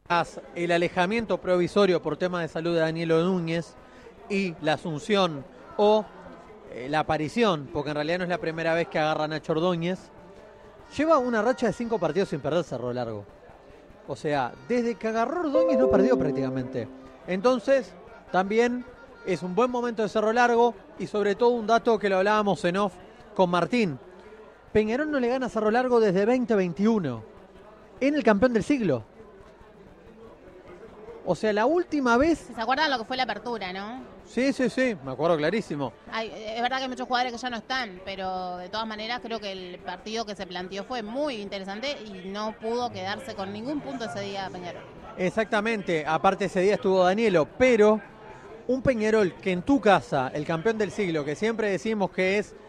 el alejamiento provisorio por tema de salud de Danielo Núñez y la asunción o la aparición, porque en realidad no es la primera vez que agarra a Nacho Ordóñez, lleva una racha de 5 partidos sin perder Cerro Largo. O sea, desde que agarró Ordóñez no perdió prácticamente. Entonces, también es un buen momento de Cerro Largo y sobre todo un dato que lo hablábamos en off con Martín. Peñarol no le gana a Cerro Largo desde 2021, en el campeón del siglo. O sea, la última vez... ¿Se acuerdan lo que fue la apertura, no? Sí, me acuerdo clarísimo. Es verdad que hay muchos jugadores que ya no están, pero de todas maneras creo que el partido que se planteó fue muy interesante y no pudo quedarse con ningún punto ese día Peñarol. Exactamente, aparte ese día estuvo Danielo, pero un Peñarol que en tu casa, el campeón del siglo, que siempre decimos que es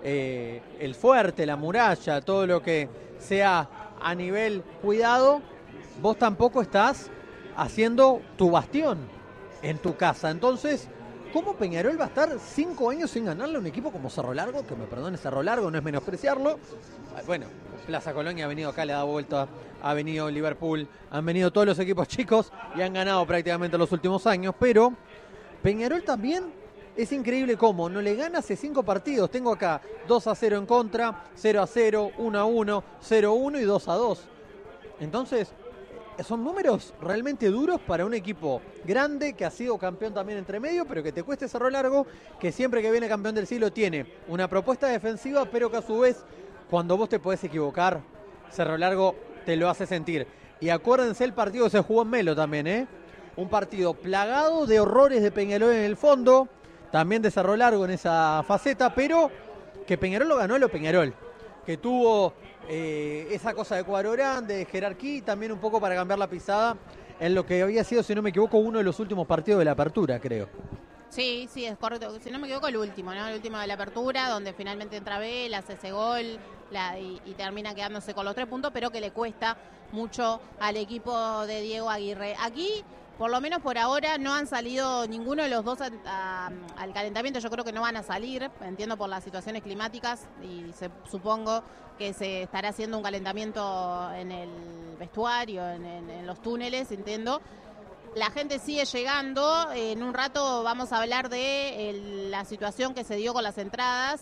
el fuerte, la muralla, todo lo que sea a nivel cuidado, vos tampoco estás haciendo tu bastión en tu casa. Entonces, ¿cómo Peñarol va a estar 5 años sin ganarle a un equipo como Cerro Largo? Que me perdone Cerro Largo, no es menospreciarlo. Bueno, Plaza Colonia ha venido acá, le ha dado vuelta, ha venido Liverpool, han venido todos los equipos chicos y han ganado prácticamente los últimos años, pero Peñarol también es increíble cómo no le gana hace 5 partidos. Tengo acá 2-0 en contra, 0-0, 1-1, 0-1 y 2-2. Entonces, son números realmente duros para un equipo grande que ha sido campeón también entre medio, pero que te cueste Cerro Largo, que siempre que viene campeón del siglo tiene una propuesta defensiva, pero que a su vez, cuando vos te podés equivocar, Cerro Largo te lo hace sentir. Y acuérdense el partido que se jugó en Melo también, un partido plagado de horrores de Peñarol en el fondo, también de Cerro Largo en esa faceta, pero que Peñarol lo ganó a lo Peñarol, que tuvo esa cosa de cuadro grande, de jerarquía y también un poco para cambiar la pisada en lo que había sido, si no me equivoco, uno de los últimos partidos de la apertura, creo. Sí, es correcto. Si no me equivoco, el último, ¿no? El último de la apertura, donde finalmente entra Vela, hace ese gol y termina quedándose con los 3 puntos, pero que le cuesta mucho al equipo de Diego Aguirre. Aquí, por lo menos por ahora, no han salido ninguno de los dos al calentamiento. Yo creo que no van a salir, entiendo por las situaciones climáticas, y supongo que se estará haciendo un calentamiento en el vestuario, en los túneles, entiendo. La gente sigue llegando. En un rato vamos a hablar de la situación que se dio con las entradas,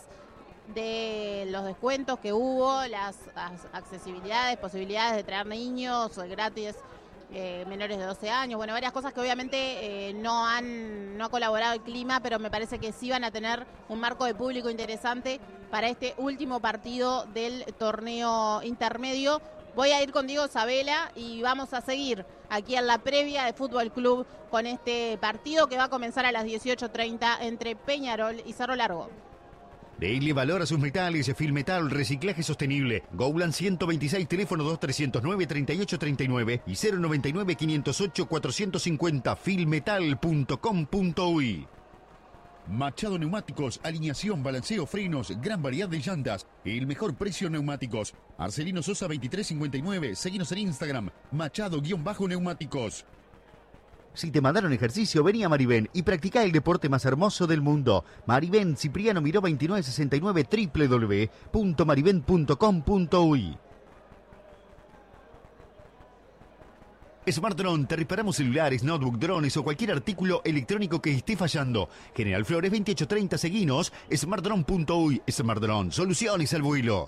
de los descuentos que hubo, las accesibilidades, posibilidades de traer niños gratis, menores de 12 años, bueno, varias cosas que obviamente no ha colaborado el clima, pero me parece que sí van a tener un marco de público interesante para este último partido del torneo intermedio. Voy a ir con Diego Sabela y vamos a seguir aquí en la previa de Fútbol Club con este partido que va a comenzar a las 18:30 entre Peñarol y Cerro Largo. Dele valor a sus metales, Filmetal, reciclaje sostenible. Gowland 126, teléfono 2309-3839 y 099-508-450, filmetal.com.uy. Machado Neumáticos, alineación, balanceo, frenos, gran variedad de llantas, el mejor precio en neumáticos. Arcelino Sosa 2359, seguinos en Instagram, Machado-Neumáticos. Si te mandaron ejercicio, vení a Maribén y practicá el deporte más hermoso del mundo. Maribén, Cipriano Miró 2969, www.maribén.com.uy. Smart Drone, te reparamos celulares, notebook, drones o cualquier artículo electrónico que esté fallando. General Flores 2830, seguinos, smartdrone.uy. Smart Drone, soluciones al vuelo.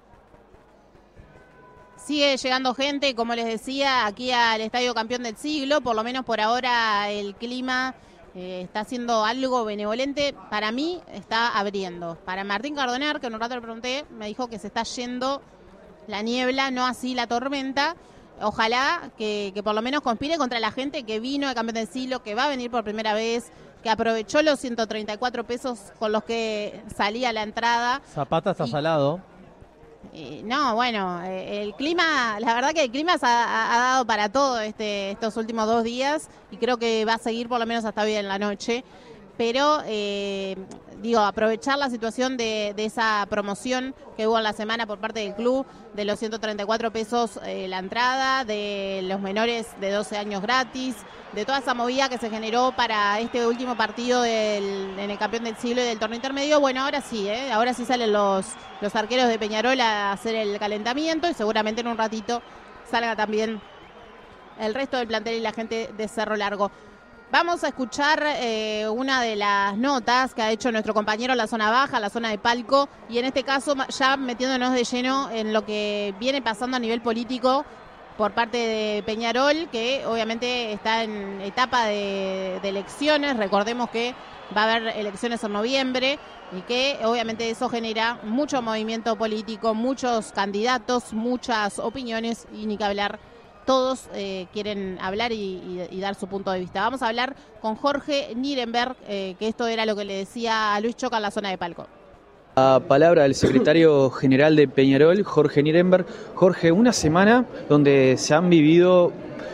Sigue llegando gente, como les decía, aquí al Estadio Campeón del Siglo. Por lo menos por ahora el clima está haciendo algo benevolente. Para mí está abriendo. Para Martín Cardoner, que en un rato le pregunté, me dijo que se está yendo la niebla, no así la tormenta. Ojalá que por lo menos conspire contra la gente que vino al Campeón del Siglo, que va a venir por primera vez, que aprovechó los 134 pesos con los que salía la entrada. Zapata está salado. No, bueno, el clima, la verdad que el clima ha dado para todo estos últimos 2 días y creo que va a seguir por lo menos hasta hoy en la noche. Pero, aprovechar la situación de esa promoción que hubo en la semana por parte del club, de los 134 pesos la entrada, de los menores de 12 años gratis, de toda esa movida que se generó para este último partido en el Campeón del Siglo y del torneo intermedio. Bueno, ahora sí salen los arqueros de Peñarol a hacer el calentamiento y seguramente en un ratito salga también el resto del plantel y la gente de Cerro Largo. Vamos a escuchar una de las notas que ha hecho nuestro compañero en la zona baja, la zona de Palco, y en este caso ya metiéndonos de lleno en lo que viene pasando a nivel político por parte de Peñarol, que obviamente está en etapa de elecciones. Recordemos que va a haber elecciones en noviembre y que obviamente eso genera mucho movimiento político, muchos candidatos, muchas opiniones y ni que hablar. Todos quieren hablar y dar su punto de vista. Vamos a hablar con Jorge Nirenberg, que esto era lo que le decía a Luis Choca en la zona de Palco. La palabra del secretario general de Peñarol, Jorge Nirenberg. Jorge, una semana donde se ha vivido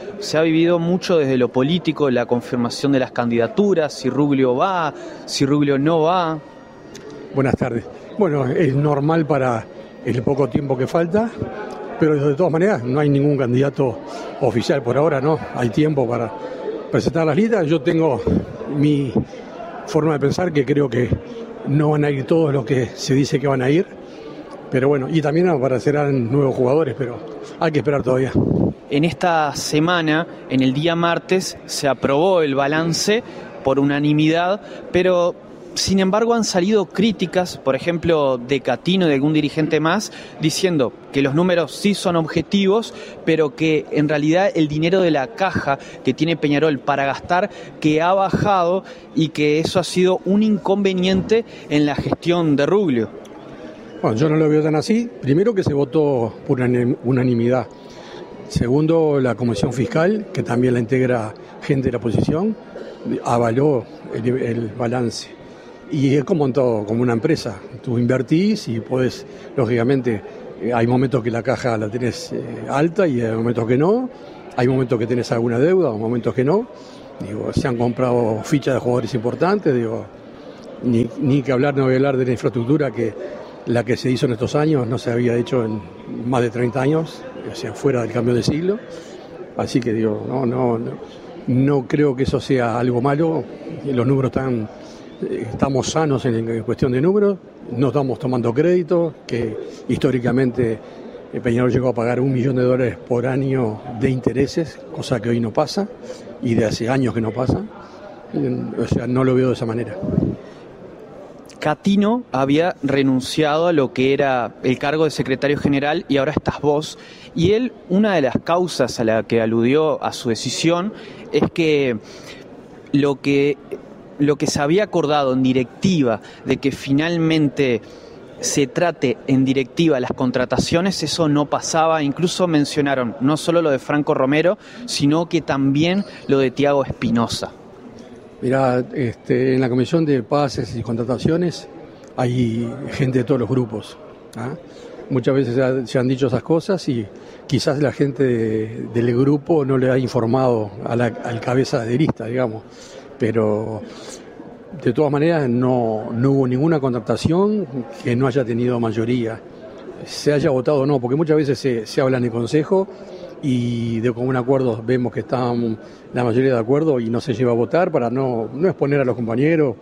mucho desde lo político, la confirmación de las candidaturas, si Ruglio va, si Ruglio no va. Buenas tardes. Bueno, es normal para el poco tiempo que falta, pero de todas maneras no hay ningún candidato oficial por ahora, ¿no? Hay tiempo para presentar las listas. Yo tengo mi forma de pensar, que creo que no van a ir todos los que se dice que van a ir, pero bueno, y también aparecerán nuevos jugadores, pero hay que esperar todavía. En esta semana, en el día martes, se aprobó el balance por unanimidad, pero sin embargo han salido críticas, por ejemplo, de Catino y de algún dirigente más, diciendo que los números sí son objetivos, pero que en realidad el dinero de la caja que tiene Peñarol para gastar, que ha bajado y que eso ha sido un inconveniente en la gestión de Ruglio. Bueno, yo no lo veo tan así. Primero, que se votó por unanimidad. Segundo, la Comisión Fiscal, que también la integra gente de la oposición, avaló el balance. Y es como en todo, como una empresa. Tú invertís y podés, lógicamente, hay momentos que la caja la tenés alta y hay momentos que no. Hay momentos que tenés alguna deuda, momentos que no. Digo, se han comprado fichas de jugadores importantes. Digo, ni que hablar, no voy a hablar de la infraestructura, que la que se hizo en estos años no se había hecho en más de 30 años, o sea, fuera del cambio de siglo. Así que digo, no creo que eso sea algo malo. Los números estamos sanos en cuestión de números, no estamos tomando crédito, que históricamente Peñarol llegó a pagar $1 millón por año de intereses, cosa que hoy no pasa, y de hace años que no pasa. O sea, no lo veo de esa manera. Catino había renunciado a lo que era el cargo de secretario general y ahora estás vos. Y él, una de las causas a la que aludió a su decisión es que lo que se había acordado en directiva de que finalmente se trate en directiva las contrataciones, eso no pasaba. Incluso mencionaron no solo lo de Franco Romero, sino que también lo de Thiago Espinosa. Mirá, en la Comisión de Pases y Contrataciones hay gente de todos los grupos, ¿ah? Muchas veces se han dicho esas cosas y quizás la gente del grupo no le ha informado al cabeza de lista, digamos. Pero de todas maneras no hubo ninguna contratación que no haya tenido mayoría, se haya votado o no, porque muchas veces se habla en el Consejo y de común acuerdo vemos que están la mayoría de acuerdo y no se lleva a votar para no exponer a los compañeros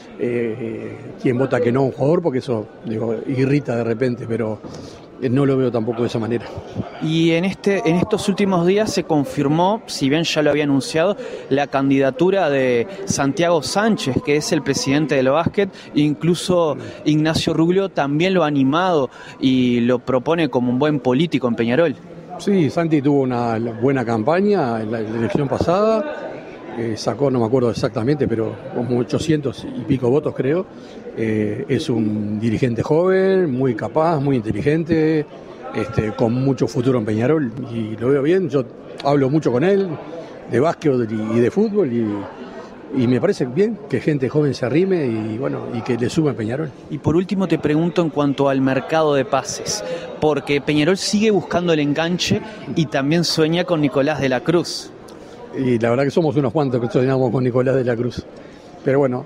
quien vota que no a un jugador, porque eso irrita de repente, pero no lo veo tampoco de esa manera. Y en estos últimos días se confirmó, si bien ya lo había anunciado, la candidatura de Santiago Sánchez, que es el presidente del básquet. Incluso Ignacio Ruglio también lo ha animado y lo propone como un buen político en Peñarol. Sí, Santi tuvo una buena campaña en la elección pasada. Sacó, no me acuerdo exactamente, pero como 800 y pico votos, creo. Es un dirigente joven, muy capaz, muy inteligente, con mucho futuro en Peñarol, y lo veo bien. Yo hablo mucho con él de básquet y de fútbol, y me parece bien que gente joven se arrime y que le suma a Peñarol. Y por último te pregunto en cuanto al mercado de pases, porque Peñarol sigue buscando el enganche y también sueña con Nicolás de la Cruz. Y la verdad que somos unos cuantos que soñamos con Nicolás de la Cruz. Pero bueno,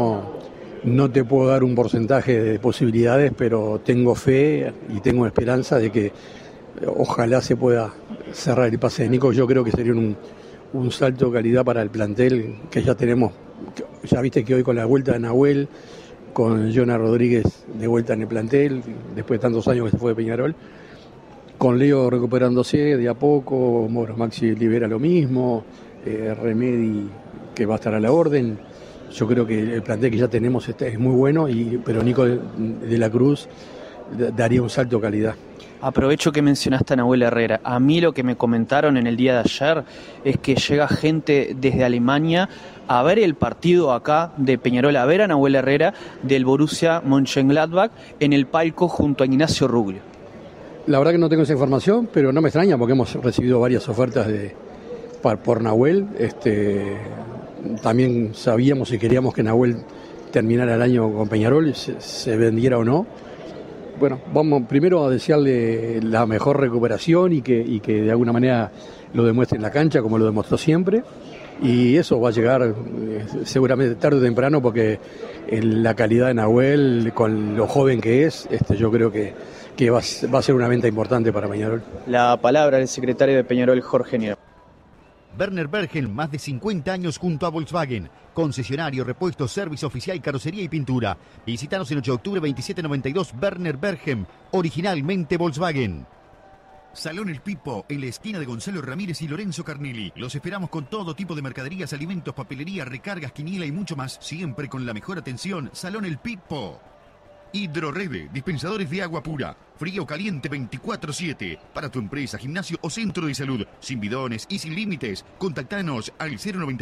no te puedo dar un porcentaje de posibilidades, pero tengo fe y tengo esperanza de que ojalá se pueda cerrar el pase de Nico. Yo creo que sería un salto de calidad para el plantel que ya tenemos. Ya viste que hoy con la vuelta de Nahuel, con Jonah Rodríguez de vuelta en el plantel, después de tantos años que se fue de Peñarol, con Leo recuperándose de a poco, Moro Maxi libera lo mismo, Remedi que va a estar a la orden. Yo creo que el plantel que ya tenemos es muy bueno, pero Nico de la Cruz daría un salto de calidad. Aprovecho que mencionaste a Nahuel Herrera. A mí lo que me comentaron en el día de ayer es que llega gente desde Alemania a ver el partido acá de Peñarol, a ver a Nahuel Herrera del Borussia Mönchengladbach en el palco junto a Ignacio Ruglio. La verdad que no tengo esa información, pero no me extraña porque hemos recibido varias ofertas por Nahuel. También sabíamos y queríamos que Nahuel terminara el año con Peñarol, se vendiera o no. Bueno, vamos primero a desearle la mejor recuperación y que de alguna manera lo demuestre en la cancha como lo demostró siempre. Y eso va a llegar seguramente tarde o temprano porque la calidad de Nahuel, con lo joven que es, yo creo que va a ser una venta importante para Peñarol. La palabra del secretario de Peñarol, Jorge Nieva. Werner Bergen, más de 50 años junto a Volkswagen. Concesionario, repuestos, servicio oficial, carrocería y pintura. Visítanos en 8 de octubre 2792, Werner Bergen, originalmente Volkswagen. Salón El Pipo, en la esquina de Gonzalo Ramírez y Lorenzo Carnelli. Los esperamos con todo tipo de mercaderías, alimentos, papelería, recargas, quiniela y mucho más. Siempre con la mejor atención. Salón El Pipo. Hidrorede, dispensadores de agua pura, frío o caliente 24/7. Para tu empresa, gimnasio o centro de salud. Sin bidones y sin límites. Contactanos al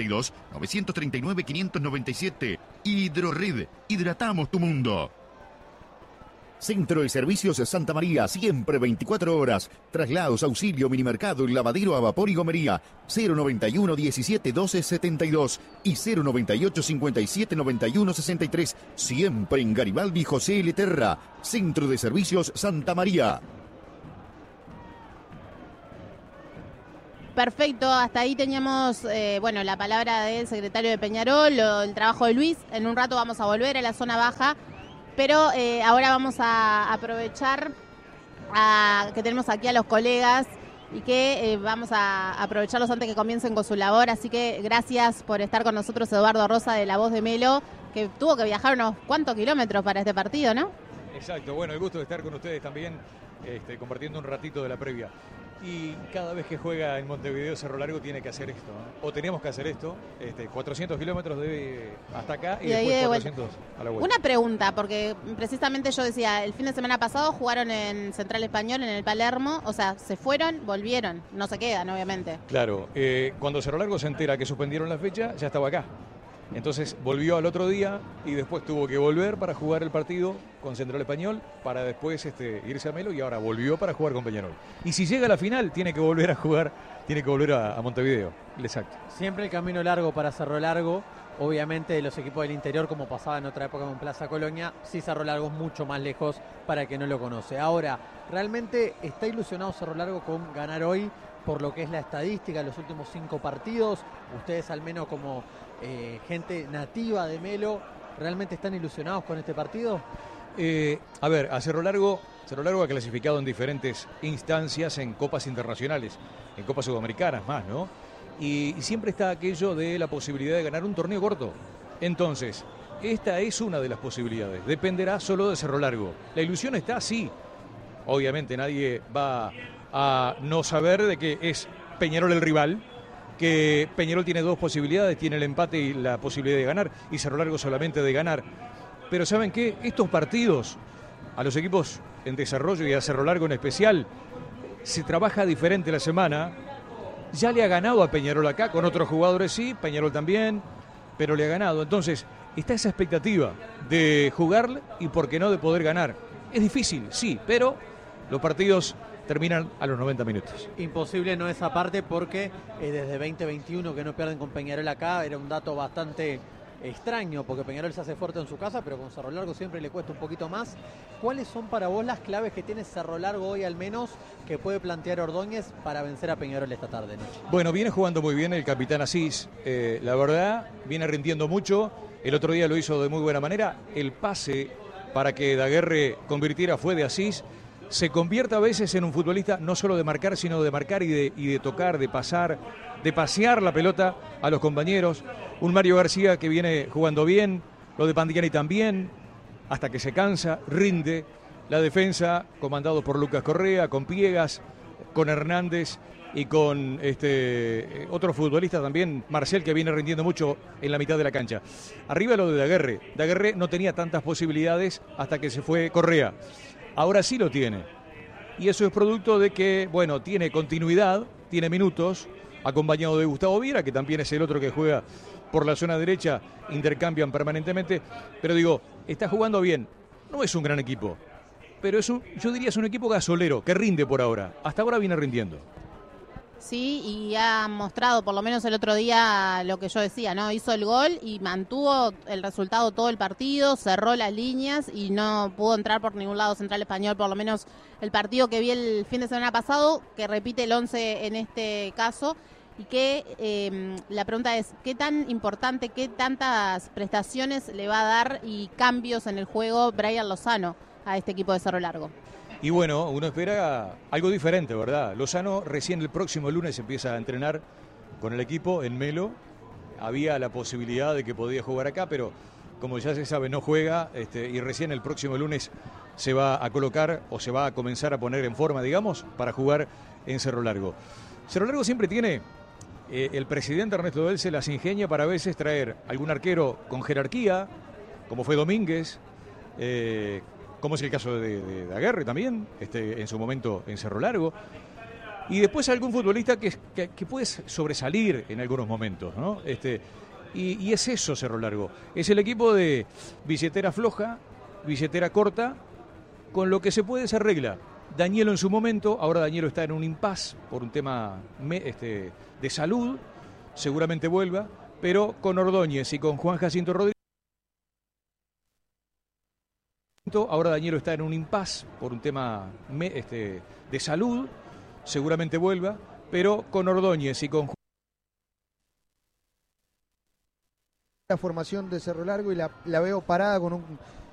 092-939-597. Hidrored, hidratamos tu mundo. Centro de Servicios Santa María, siempre 24 horas. Traslados, auxilio, minimercado, lavadero a vapor y gomería. 091 17 12 72 y 098 57 91 63. Siempre en Garibaldi José L. Terra. Centro de Servicios Santa María. Perfecto, hasta ahí teníamos la palabra del secretario de Peñarol, el trabajo de Luis. En un rato vamos a volver a la zona baja. Pero ahora vamos a aprovechar que tenemos aquí a los colegas y que vamos a aprovecharlos antes que comiencen con su labor. Así que gracias por estar con nosotros, Eduardo Rosa, de La Voz de Melo, que tuvo que viajar unos cuantos kilómetros para este partido, ¿no? Exacto, bueno, el gusto de estar con ustedes también, compartiendo un ratito de la previa. Y cada vez que juega en Montevideo Cerro Largo tiene que hacer esto, ¿no? O tenemos que hacer esto, 400 kilómetros hasta acá y después 400 a la vuelta. Una pregunta, porque precisamente yo decía, el fin de semana pasado jugaron en Central Español, en el Palermo, o sea, se fueron, volvieron, no se quedan, obviamente. Claro, cuando Cerro Largo se entera que suspendieron la fecha, ya estaba acá. Entonces volvió al otro día y después tuvo que volver para jugar el partido con Central Español para después irse a Melo y ahora volvió para jugar con Peñarol. Y si llega a la final tiene que volver a jugar, tiene que volver a Montevideo. Exacto. Siempre el camino largo para Cerro Largo, obviamente de los equipos del interior como pasaba en otra época con Plaza Colonia, sí Cerro Largo es mucho más lejos para el que no lo conoce. Ahora, ¿realmente está ilusionado Cerro Largo con ganar hoy por lo que es la estadística de los últimos 5 partidos? Ustedes al menos como gente nativa de Melo, ¿realmente están ilusionados con este partido? A ver, a Cerro Largo ha clasificado en diferentes instancias en copas internacionales, en copas sudamericanas más, ¿no? Y siempre está aquello de la posibilidad de ganar un torneo corto. Entonces, esta es una de las posibilidades. Dependerá solo de Cerro Largo. La ilusión está, sí. Obviamente nadie va a no saber de que es Peñarol el rival, que Peñarol tiene 2 posibilidades, tiene el empate y la posibilidad de ganar, y Cerro Largo solamente de ganar. Pero ¿saben qué? Estos partidos, a los equipos en desarrollo y a Cerro Largo en especial, se trabaja diferente la semana. Ya le ha ganado a Peñarol acá, con otros jugadores sí, Peñarol también, pero le ha ganado. Entonces, está esa expectativa de jugar y por qué no de poder ganar. Es difícil, sí, pero los partidos terminan a los 90 minutos. Imposible no esa parte porque desde 2021 que no pierden con Peñarol acá, era un dato bastante extraño porque Peñarol se hace fuerte en su casa, pero con Cerro Largo siempre le cuesta un poquito más. ¿Cuáles son para vos las claves que tiene Cerro Largo hoy al menos que puede plantear Ordóñez para vencer a Peñarol esta tarde noche? Bueno, viene jugando muy bien el capitán Asís, la verdad, viene rindiendo mucho. El otro día lo hizo de muy buena manera. El pase para que Daguerre convirtiera fue de Asís. Se convierte a veces en un futbolista no solo de marcar, sino de marcar y de tocar, de pasar, de pasear la pelota a los compañeros. Un Mario García que viene jugando bien, lo de Pandiani también, hasta que se cansa, rinde. La defensa, comandado por Lucas Correa, con Piegas, con Hernández y con otro futbolista también, Marcel, que viene rindiendo mucho en la mitad de la cancha. Arriba lo de Daguerre. Daguerre no tenía tantas posibilidades hasta que se fue Correa. Ahora sí lo tiene. Y eso es producto de que, bueno, tiene continuidad, tiene minutos, acompañado de Gustavo Viera, que también es el otro que juega por la zona derecha, intercambian permanentemente. Pero digo, está jugando bien. No es un gran equipo, pero yo diría es un equipo gasolero, que rinde por ahora. Hasta ahora viene rindiendo. Sí, y ha mostrado, por lo menos el otro día, lo que yo decía, ¿no? Hizo el gol y mantuvo el resultado todo el partido, cerró las líneas y no pudo entrar por ningún lado Central Español, por lo menos el partido que vi el fin de semana pasado, que repite el 11 en este caso. Y que la pregunta es, ¿qué tan importante, qué tantas prestaciones le va a dar y cambios en el juego Brian Lozano a este equipo de Cerro Largo? Y bueno, uno espera algo diferente, ¿verdad? Lozano recién el próximo lunes empieza a entrenar con el equipo en Melo. Había la posibilidad de que podía jugar acá, pero como ya se sabe, no juega y recién el próximo lunes se va a colocar o se va a comenzar a poner en forma, digamos, para jugar en Cerro Largo. Cerro Largo siempre tiene, el presidente Ernesto Del se las ingenia para a veces traer algún arquero con jerarquía, como fue Domínguez, como es el caso de Daguerre también, en su momento en Cerro Largo, y después algún futbolista que puede sobresalir en algunos momentos, ¿no? Y es eso Cerro Largo, es el equipo de billetera floja, billetera corta, con lo que se puede se arregla. Danielo en su momento, ahora Danielo está en un impasse por un tema de salud, seguramente vuelva, pero con Ordóñez y con Juan Jacinto Rodríguez. Ahora Danielo está en un impasse por un tema de salud, seguramente vuelva, pero con Ordóñez y con... La formación de Cerro Largo y la veo parada con un